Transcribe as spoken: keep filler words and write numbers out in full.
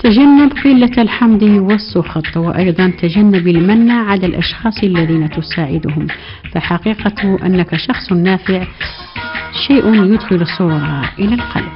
تجنب قلة الحمد والسخط، وأيضا تجنب المن على الأشخاص الذين تساعدهم، فحقيقة أنك شخص نافع شيء يدخل السرور إلى القلب.